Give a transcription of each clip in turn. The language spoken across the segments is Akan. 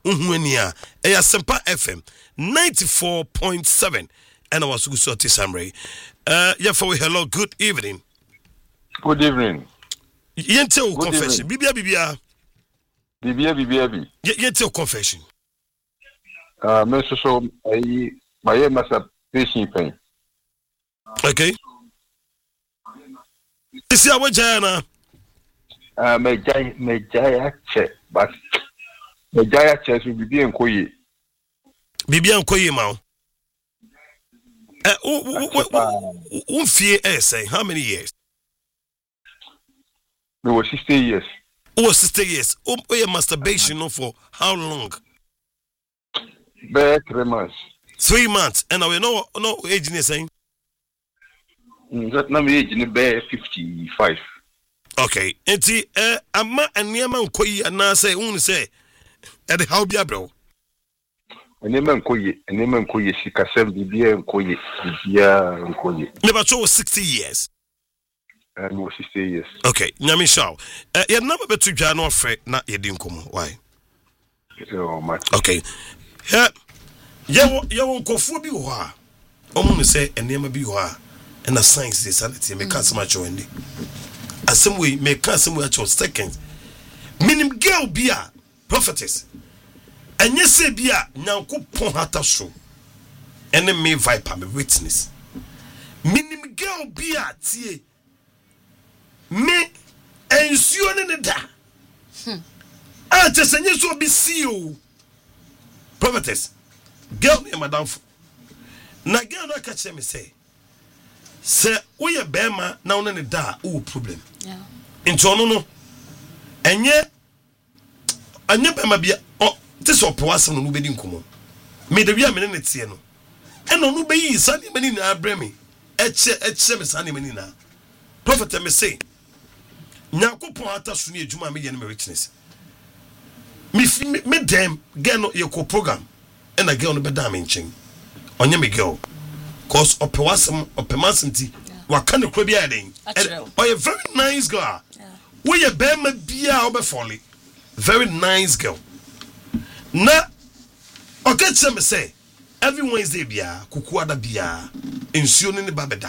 Unhuania, Eya Sempa FM 94.7. And I was Gusoti Samray. Hello, good evening. Good evening. Yenteo confession. Bibia. Yenteo confession. So my masturbation pain. Okay. This is our Jana. My Jaya check, but my Jaya chess will be in Koyi. Bibian Koyi Mao. Say how many years? It was 60 years. Oh, 60 years. Masturbation for how long? Bare 3 months. 3 months. And I know no age in saying. That number age in bare 55. Okay. And Amma and Niaman Koyi and now say at the how be bro. And Niaman Koyi, she can send Bibia and Koyi. Never show 60 years. And was 60 years. Okay. Nyami Shaw. You're never better to Jano Fred, not your dinkum. Why? So much. Okay. Yeah, you won't go for be wha. Omu say and never be wha. And the science is sanity make us much on it. As some way make us some much of seconds. Minim girl be a prophetess. And yes, say be a now could pon hata show. And then may viper me witness. Minim girl be a tie. Me ensure ne da. Just and yes will be see you. Prophetess. Girl me madam. Na girl no catch me say. Say we a bema na one ne da o problem. Yeah. Into no. Enye bema bia oh this opo asem no be di nkomo. Me de wi amene ne tie no. E no be yi sane mani na abremi. Eche me sane mani na. Prophet me say Nyakopon ata so ne adwuma me ye no me witness. Me dem girl no ye ko program. And a girl no be da me nchen. Onye me girl. Cause opemasenti waka ne kwa bia den. Oh, a very nice girl. We a bema bia obefoli. Very nice girl. Na okay me say every Wednesday bia kuku ada bia ensuo ne babeda.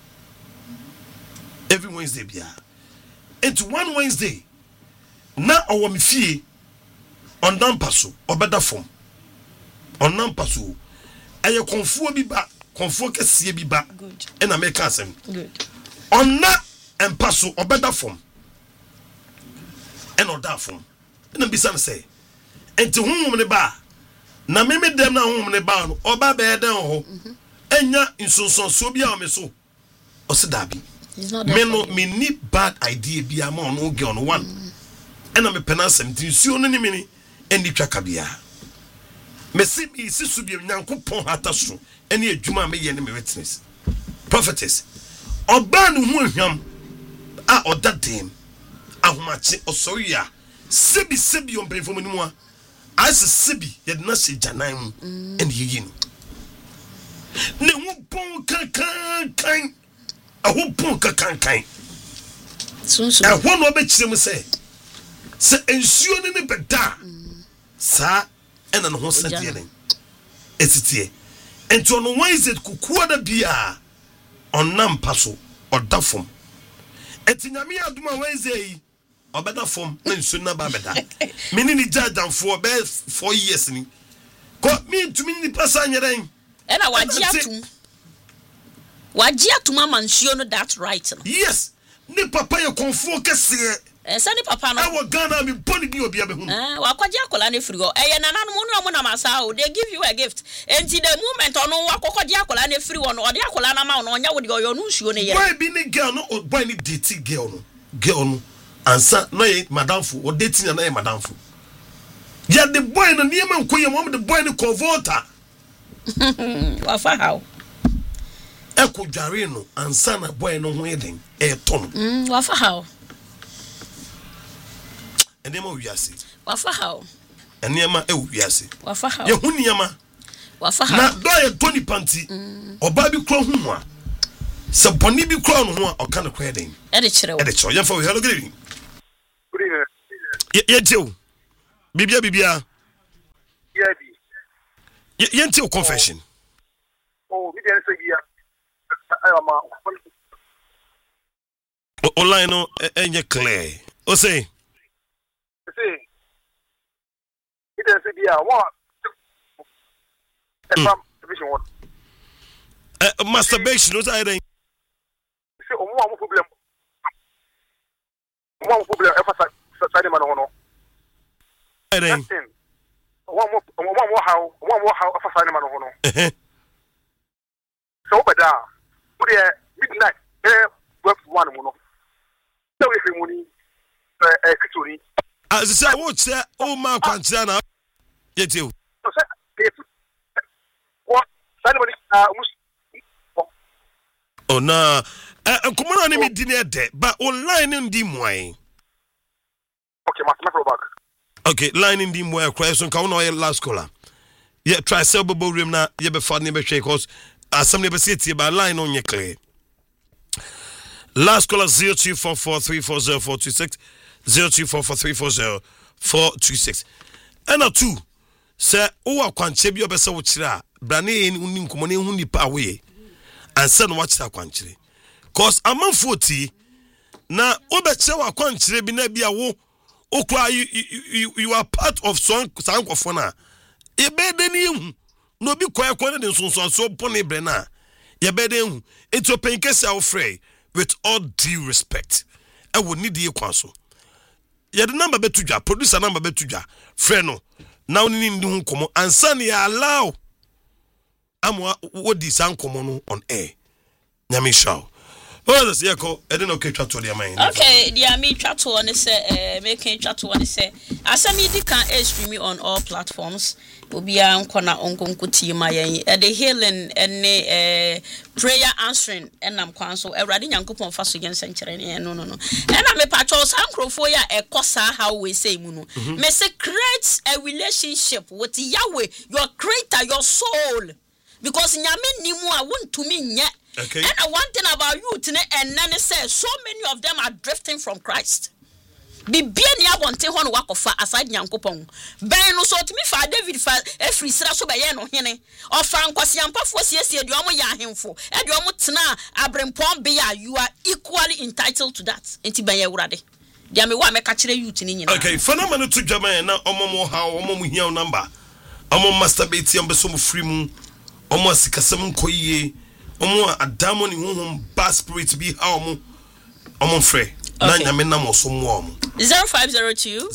Every Wednesday bia. Into one Wednesday na owo me fie on nampaso obeda form. On nampaso aye konfuo bi ba konfuo kese bi ba e na make asem good on na empaso obeda form e no da form e na bisa me say enti honhom ne ba na me dem na honhom ne ba no oba be den ho enya nsonson bi a me so o se da bi me no me ni bad idea bi am on o ge on one e na me penasem ti nsuo no ni me ni endi twaka bia me si mi sisu bi Nyankopon hata so ene adwuma me ye ne me witness prophetess oba no hu ahwam a odadem ahomache osoria sebi on penfo mu a as sebi ye na se janan mu ene ye no ne hu pon kan a hu pon kan sunsu a ho no be kire mu se ensuo ne beda sa ena no ho santie ne etitie ento no Wednesday kukuwa da bia onam paso odafom etinyame aduma Wednesday obeda fom na nsu na ba beda meni ni jadanfo be 4 years ni ko mi tumi ni pasa nyeren ena waji atum amansuo no that right no yes ni papa ye konfo kese sani papa no awo Ghana mi boni bi obi abehu wakwaji akola ne free go nananom no mo na masa o they give you a gift enti the moment ono wakwaji akola ne free one odi akola na ma no onya wo de oyo no nsuo ne ye boy bi ni girl no boy ni date girl no ansa no ye madamfo o dating na ye madamfo ya the boy no niema nkoye mo the boy ni converter wafa how eko dware no ansa na boy no ho eden e ton wafa how enema wiase wafa how enema wiase wafa how ye huniama wafa how na do ye toni panti oba bi kro hu a se boni bi kro no ho a oka ne kwa eden e de kire ye fa we hello good evening ye jew bibia Yenti confession. Oh, me dey say ya. Online no enye clear. O say. Say. Me dey say ya. What? Division 1. Masturbation. What are they? Say omo problem. Omo problem. Emphasize side man no. Are they? One more how emphasize man no. So bada. We midnight. Work one no. So if money kitchen. As I say, what say? Oh man, can't na. Yet you. So say what? Side money Oh na. Come on, me dinner there, but online in the morning. Okay, my back. Okay, line in the morning. Question. Can we last caller? Yeah, try sell bubble room na. You be fun, you be shake cause. Some never see it, but line on your clear. Last caller 0244340426 0244340426. And now two. Say, oh, I can't check your best out here. Brane unim kumone huni pa away. And send watch that country. Cause I'm on 40. Na obeche wa country bi na bia wo. Okwa you are part of sankofona. Ebe ni hu. No bi kwa de so pon ebre na. Ye be de hu. It's open case our free with all due respect. I would need the kwaso. Ye the number betuja, producer number betuja. Friend no. Now ni ndi hu komo ansa ni allow. Amwa what di sankomo no on air. Nyame show. Oh, that's yeko. I didn't know chat to their mind. Okay, the me chat to one say making chat to one say asami di can stream on all platforms. Obi an kona onkonko team ayen the healing and prayer answering and am kwan so Awurade Nyankopon fa so gen senkyere ne no and am me patcho sankrofo ya ekosa how we say mu no me say create a relationship with Yahweh, your creator, your soul, because nyame nimu a wontumi nya. Okay. And one thing about you today, and Nana says so many of them are drifting from Christ. Be ni abonte ho no wakofa aside Nyankopon. Ben no so to me fa David fa efri sra so be ye no hene. Ofa nkwase ampafo siesie de omo ya ahemfo. E de omo tena abrempon be ya, you are equally entitled to that. Enti ben ye wurade. Dia me wa me ka kire youth ni nyina. Okay, phenomenon to German na omo mo ha omo mo hia number. Omo masturbate am be so mo free mu. Omo asikasem nkoyie. Omo adamo ni honhom bad spirit bi ha omo free. Na nyame na mo so mo omo. 0502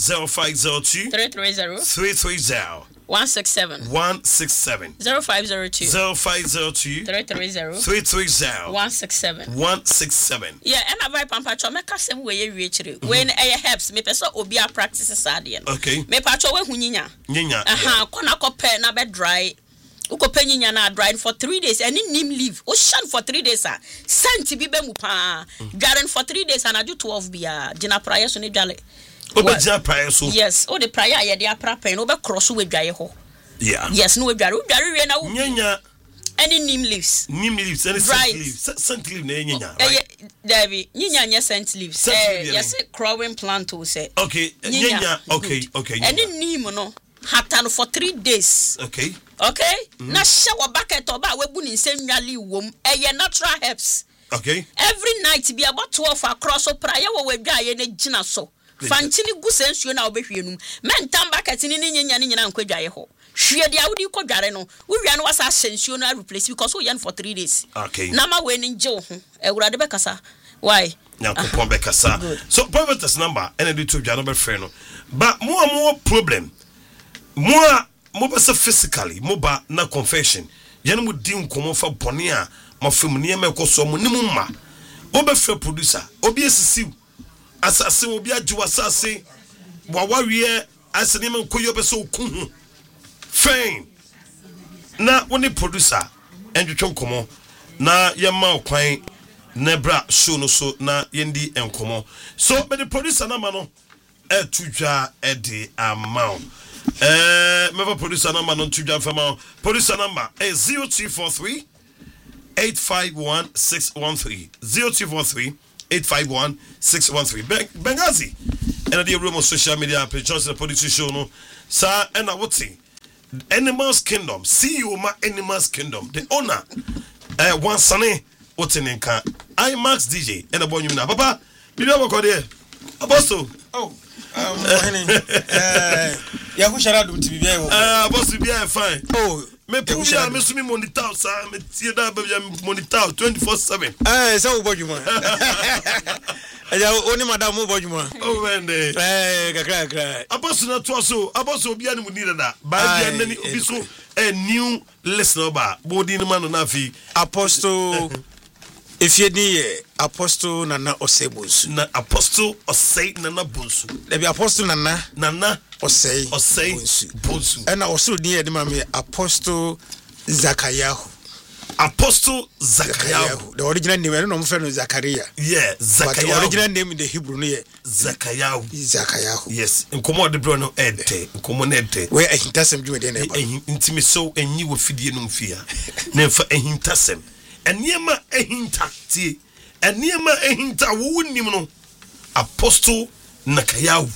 330 167 0502 330 167. Yeah, and I buy pampa cho me kasem we ye wiechire. When helps me person obi a practice sade no. Okay. Me pa cho we hu nyinya. Nyinya. Kona kope na be dry. Uko pe nyinya na dry for 3 days and nim leave. O shan for 3 days ah. Sent bi be mu pa. Garden for 3 days and I do 12 bia. Jina prayer so ne dwale. Obeja prayer so. Yes, o the prayer ye dey pra pen, o be cross we dwaye ho. Yeah. Yes, no we dware we na nyanya. Any neem leaves. Neem leaves, any scent leaves. Scent leaf na nyanya, right? David, nyanya scent leaves. Yes, crowing plant will say. Okay, nyanya. Okay. Any neem no hatan for 3 days. Okay. Na shower bucket oba we bu ni nsem nwale wom. Eye natural herbs. Okay. Every night be about 12 across so prayer we dwaye na gina so. Fanchini gu sensuo na obehwe num. Mentam bucket ni nyanya ni nyina nkwadwaye ho. Hwe dia wudi ko dware no. Wo wia no wasa sensuo na replace because we yan for 3 days. Okay. Na ma we ni nje ho. Ewurade be kasa. Why? Nyankopon be kasa. So prophetess number and do to dwa no be frɛ no. But more problem. Mo be physically, mo ba na confession. Yan mu di nkomo fa bone a mo fam ne ma ekoso mo nimu ma. Obe frɛ producer, obi esisiw. Asase obi ajiwa asase. Wa wawie asene me nkoyo be so ku. Fine. Na woni producer endwetwe nkomo na yema okwan nebra show no so na yendi enkomo. So be the producer na ma no etudwa edi amount. Meva producer number no tudwa fama. Producer number is 0243 851 613 0243 851 613. Bengazi and the room of social media page the police show no sa and what's Animals Kingdom, CEO ma Animals Kingdom, the owner, one sonny, what's in Inca, IMAX DJ, and a boy you know, Papa, you know what there, Apostle. Oh, yeah, who shall I do to be there? Apostle, be fine. Oh, me push ya me sumi monitor sa me tie da ba monitor 24/7 so bojuma aja oni madam bojuma oh wende kakra Apostle to so Apostle bia ne mu ni da ba bia nani obi so a new listener ba bodi ni man na fi Apostle if you need Apostle Nana Osebus na Apostle Osei Nana Bonsu there be Apostle Nana Osei Bonsu and also near the mama Apostle Zakayahu the original name I don't know friend Zakaria Zakayahu but the original name in the Hebrew near Zakayahu yes nkomo de bro no ede nkomo na ede where ahintasem dwuma de na ba intimi so enyi wo fidie no mfia na mfa ahintasem eniema ehinta tie eniema ehinta wo nim no Apostle Nakayahu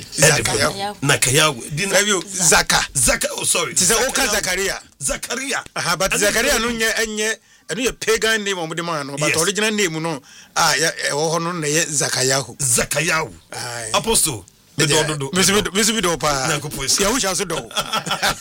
Zaka oh sorry it's a Oka Zakaria but Zakaria no nye enu ye pagan name of the man but original name no ya no na ye Zakayahu Apostle me do pa ya hu sha so do